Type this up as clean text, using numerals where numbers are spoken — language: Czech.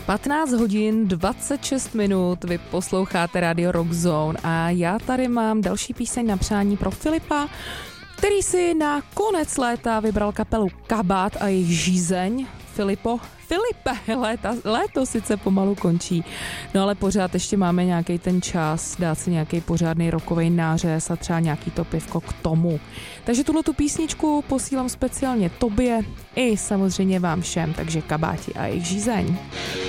15 hodin 26 minut, vy posloucháte Radio Rock Zone a já tady mám další píseň na přání pro Filipa, který si na konec léta vybral kapelu Kabát a jejich Žízeň. Filipe, léto sice pomalu končí, no ale pořád ještě máme nějaký ten čas dát si nějaký pořádný rockovej nářez a třeba nějaký to pivko k tomu. Takže tuhletu písničku posílám speciálně tobě i samozřejmě vám všem, takže Kabáti a jejich Žízeň.